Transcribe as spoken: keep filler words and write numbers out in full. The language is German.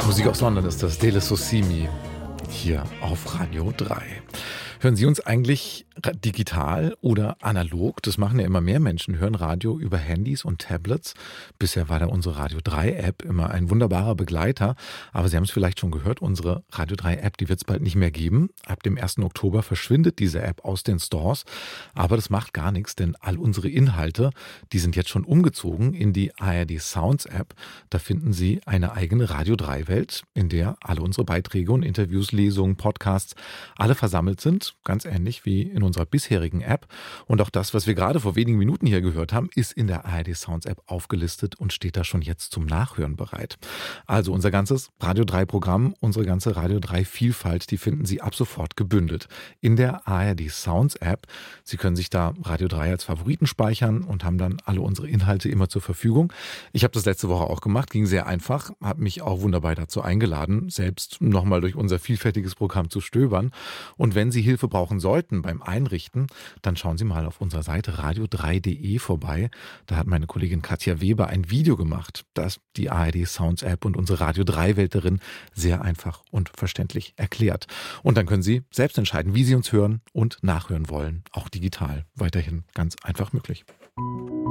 Musik aus London ist das, Dele Sosimi, hier auf Radio drei. Hören Sie uns eigentlich digital oder analog? Das machen ja immer mehr Menschen, hören Radio über Handys und Tablets. Bisher war da unsere Radio drei App immer ein wunderbarer Begleiter. Aber Sie haben es vielleicht schon gehört, unsere Radio drei App, die wird es bald nicht mehr geben. Ab dem ersten Oktober verschwindet diese App aus den Stores. Aber das macht gar nichts, denn all unsere Inhalte, die sind jetzt schon umgezogen in die A R D Sounds App. Da finden Sie eine eigene Radio drei Welt, in der alle unsere Beiträge und Interviews, Lesungen, Podcasts, alle versammelt sind. Ganz ähnlich wie in unserer bisherigen App. Und auch das, was wir gerade vor wenigen Minuten hier gehört haben, ist in der A R D Sounds App aufgelistet und steht da schon jetzt zum Nachhören bereit. Also unser ganzes Radio drei Programm, unsere ganze Radio drei Vielfalt, die finden Sie ab sofort gebündelt in der A R D Sounds App. Sie können sich da Radio drei als Favoriten speichern und haben dann alle unsere Inhalte immer zur Verfügung. Ich habe das letzte Woche auch gemacht, ging sehr einfach, habe mich auch wunderbar dazu eingeladen, selbst nochmal durch unser vielfältiges Programm zu stöbern. Und wenn Sie Hilfe brauchen sollten beim Einrichten, dann schauen Sie mal auf unserer Seite radio drei punkt de vorbei. Da hat meine Kollegin Katja Weber ein Video gemacht, das die A R D Sounds App und unsere Radio drei Welt darin sehr einfach und verständlich erklärt. Und dann können Sie selbst entscheiden, wie Sie uns hören und nachhören wollen. Auch digital weiterhin ganz einfach möglich.